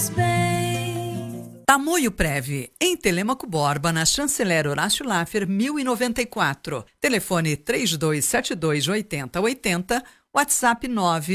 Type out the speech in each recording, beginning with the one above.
faz bem. Tamoio Prev, em Telêmaco Borba, na Chanceler Horácio Laffer, 1094. Telefone 3272-8080, WhatsApp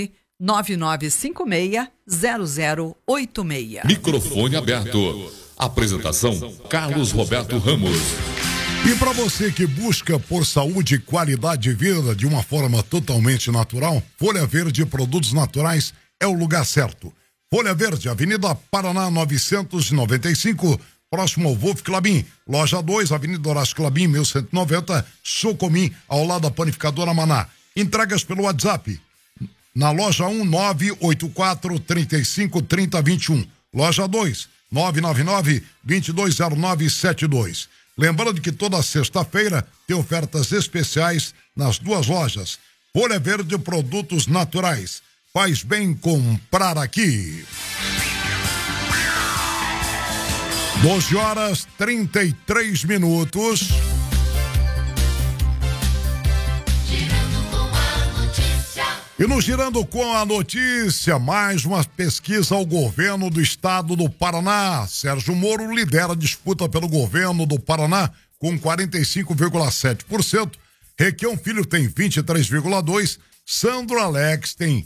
99956-0086. Microfone aberto. Apresentação: Carlos Roberto Ramos. E para você que busca por saúde e qualidade de vida de uma forma totalmente natural, Folha Verde Produtos Naturais é o lugar certo. Folha Verde, Avenida Paraná 995, próximo ao Wolf Clabin. Loja 2, Avenida Horácio Clabin, 1190, Socomim, ao lado da Panificadora Maná. Entregas pelo WhatsApp. Na loja 1, 984 35 30 21. Loja 2, 999 220972. Lembrando que toda sexta-feira tem ofertas especiais nas duas lojas. Folha Verde Produtos Naturais. Faz bem comprar aqui. 12h33. E no Girando com a Notícia, mais uma pesquisa ao governo do estado do Paraná. Sérgio Moro lidera a disputa pelo governo do Paraná com 45,7%. Requião Filho tem 23,2%. Sandro Alex tem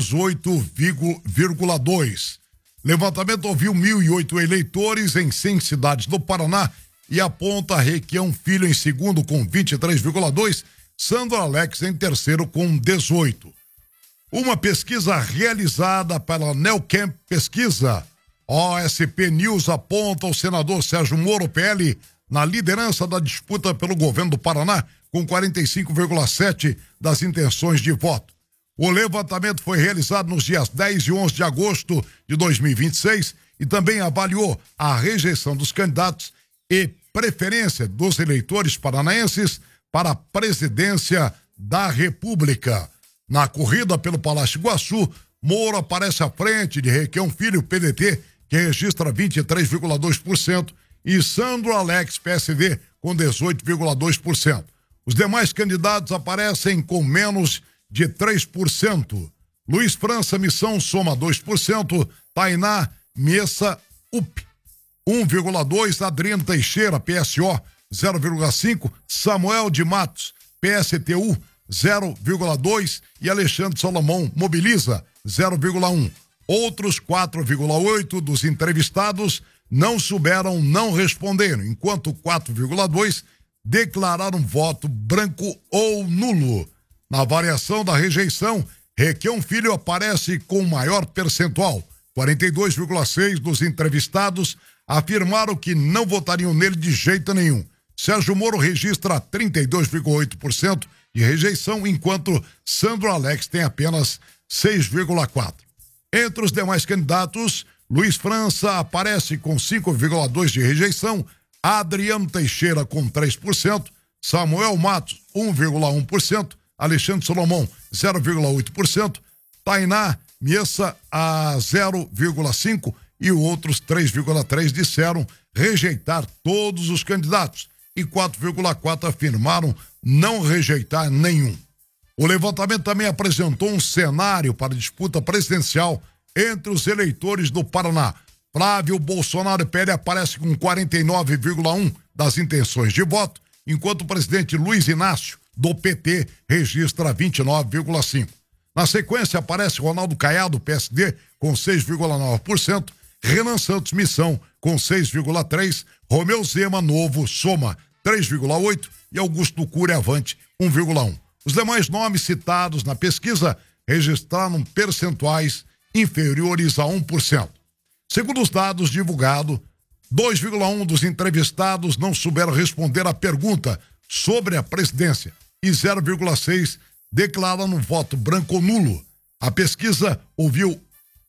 18,2%. Levantamento ouviu 1.008 eleitores em 100 cidades do Paraná e aponta Requião Filho em segundo com 23,2%. Sandro Alex em terceiro com 18%. Uma pesquisa realizada pela Neocamp Pesquisa, OSP News, aponta o senador Sérgio Moro, PL, na liderança da disputa pelo governo do Paraná, com 45,7% das intenções de voto. O levantamento foi realizado nos dias 10 e 11 de agosto de 2026 e também avaliou a rejeição dos candidatos e preferência dos eleitores paranaenses para a presidência da República. Na corrida pelo Palácio Iguaçu, Moro aparece à frente de Requião Filho, PDT, que registra 23,2%, e Sandro Alex, PSD, com 18,2%. Os demais candidatos aparecem com menos de 3%. Luiz França Missão soma 2%, Tainá Messa UP 1,2%, Adriano Teixeira, PSO 0,5%, Samuel de Matos, PSTU 0,2% e Alexandre Solomão Mobiliza 0,1%. Outros 4,8% dos entrevistados não souberam não responderam, enquanto 4,2% declararam voto branco ou nulo. Na variação da rejeição, Requião Filho aparece com maior percentual. 42,6% dos entrevistados afirmaram que não votariam nele de jeito nenhum. Sérgio Moro registra 32,8% de rejeição, enquanto Sandro Alex tem apenas 6,4%. Entre os demais candidatos, Luiz França aparece com 5,2% de rejeição, Adriano Teixeira com 3%, Samuel Matos 1,1%, Alexandre Solomão 0,8%, Tainá Messa a 0,5% e outros 3,3% disseram rejeitar todos os candidatos e 4,4% afirmaram não rejeitar nenhum. O levantamento também apresentou um cenário para disputa presidencial entre os eleitores do Paraná. Flávio Bolsonaro PL aparece com 49,1% das intenções de voto, enquanto o presidente Luiz Inácio, do PT, registra 29,5%. Na sequência aparece Ronaldo Caiado, PSD, com 6,9%, Renan Santos Missão, com 6,3%, Romeu Zema Novo soma 3,8% e Augusto Cury Avante 1,1%. Os demais nomes citados na pesquisa registraram percentuais inferiores a 1%. Segundo os dados divulgados, 2,1% dos entrevistados não souberam responder à pergunta sobre a presidência e 0,6% declararam voto branco ou nulo. A pesquisa ouviu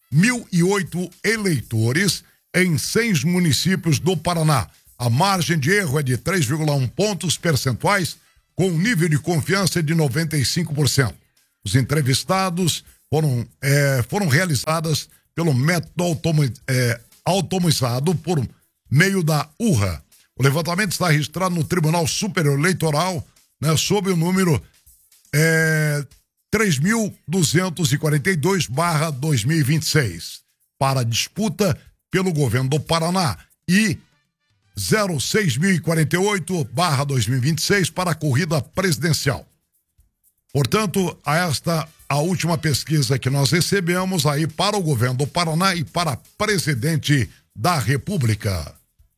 1.008 eleitores em 6 municípios do Paraná. A margem de erro é de 3,1 pontos percentuais, com nível de confiança de 95%. Os entrevistados foram realizadas pelo método automatizado por meio da URRA. O levantamento está registrado no Tribunal Superior Eleitoral, sob o número 3.242/2026. Para a disputa, pelo governo do Paraná e 06.048/2026 para a corrida presidencial. Portanto, a última pesquisa que nós recebemos aí para o governo do Paraná e para presidente da República.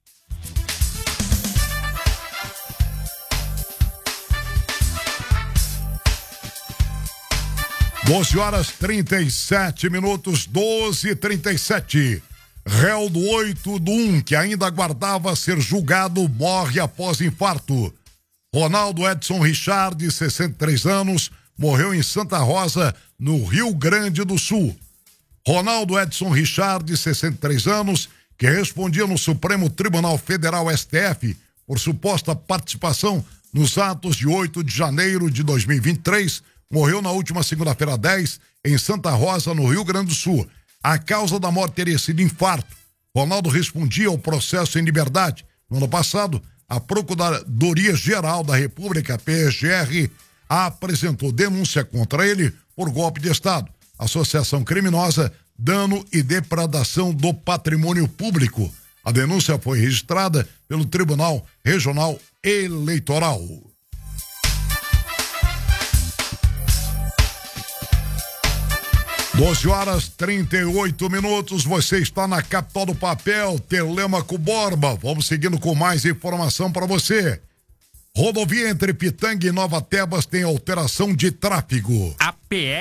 Doze horas 37 minutos, 12h37. Réu do 8/1, que ainda aguardava ser julgado, morre após infarto. Ronaldo Edson Richard, de 63 anos, morreu em Santa Rosa, no Rio Grande do Sul. Ronaldo Edson Richard, de 63 anos, que respondia no Supremo Tribunal Federal STF por suposta participação nos atos de 8 de janeiro de 2023, morreu na última segunda-feira 10, em Santa Rosa, no Rio Grande do Sul. A causa da morte teria sido infarto. Ronaldo respondia ao processo em liberdade. No ano passado, a Procuradoria-Geral da República, PGR, apresentou denúncia contra ele por golpe de Estado, associação criminosa, dano e depredação do patrimônio público. A denúncia foi registrada pelo Tribunal Regional Eleitoral. 12 horas 38 minutos, você está na capital do papel, Telêmaco Borba. Vamos seguindo com mais informação para você. Rodovia entre Pitanga e Nova Tebas tem alteração de tráfego. A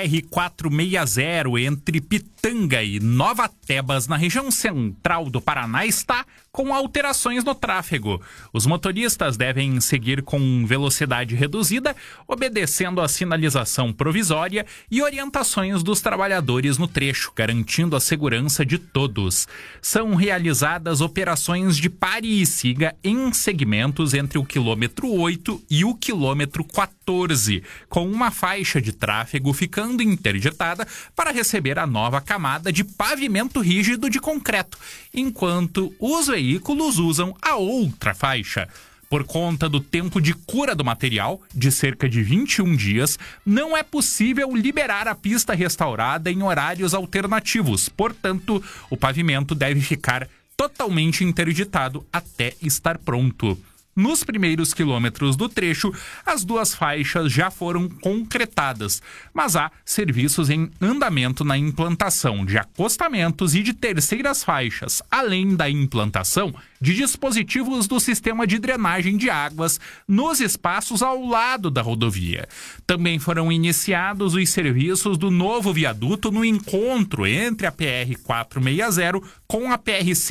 PR-460 entre Pitanga e Nova Tebas, na região central do Paraná, está com alterações no tráfego. Os motoristas devem seguir com velocidade reduzida, obedecendo a sinalização provisória e orientações dos trabalhadores no trecho, garantindo a segurança de todos. São realizadas operações de pare e siga em segmentos entre o quilômetro 8 e o quilômetro 14, com uma faixa de tráfego ficando interditada para receber a nova camada de pavimento rígido de concreto, enquanto os veículos usam a outra faixa. Por conta do tempo de cura do material, de cerca de 21 dias, não é possível liberar a pista restaurada em horários alternativos. Portanto, o pavimento deve ficar totalmente interditado até estar pronto. Nos primeiros quilômetros do trecho, as duas faixas já foram concretadas, mas há serviços em andamento na implantação de acostamentos e de terceiras faixas, além da implantação de dispositivos do sistema de drenagem de águas nos espaços ao lado da rodovia. Também foram iniciados os serviços do novo viaduto no encontro entre a PR-460 com a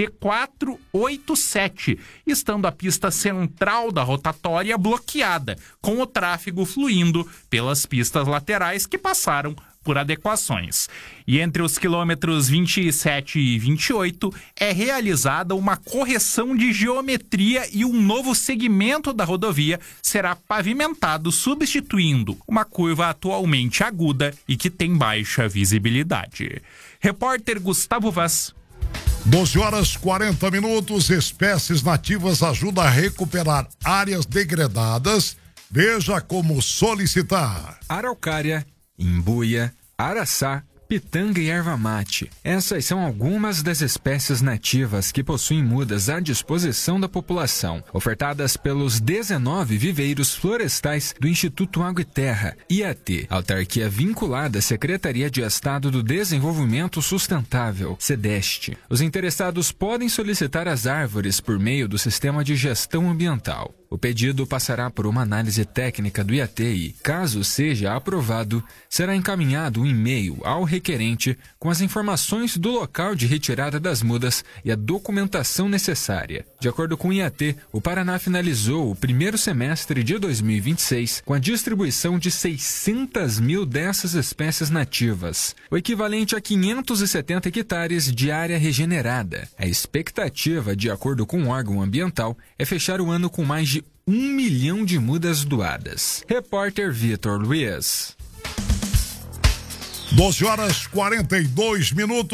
PRC-487, estando a pista central da rotatória bloqueada, com o tráfego fluindo pelas pistas laterais que passaram por adequações. E entre os quilômetros 27 e 28 é realizada uma correção de geometria e um novo segmento da rodovia será pavimentado, substituindo uma curva atualmente aguda e que tem baixa visibilidade. Repórter Gustavo Vaz. 12 horas 40 minutos, espécies nativas ajudam a recuperar áreas degradadas. Veja como solicitar. Araucária, imbuia, araçá, pitanga e erva mate. Essas são algumas das espécies nativas que possuem mudas à disposição da população, ofertadas pelos 19 viveiros florestais do Instituto Água e Terra, IAT, autarquia vinculada à Secretaria de Estado do Desenvolvimento Sustentável, SEDEST. Os interessados podem solicitar as árvores por meio do Sistema de Gestão Ambiental. O pedido passará por uma análise técnica do IAT e, caso seja aprovado, será encaminhado um e-mail ao requerente com as informações do local de retirada das mudas e a documentação necessária. De acordo com o IAT, o Paraná finalizou o primeiro semestre de 2026 com a distribuição de 600 mil dessas espécies nativas, o equivalente a 570 hectares de área regenerada. A expectativa, de acordo com o órgão ambiental, é fechar o ano com mais de 1 milhão de mudas doadas. Repórter Vitor Luiz. 12 horas 42 minutos.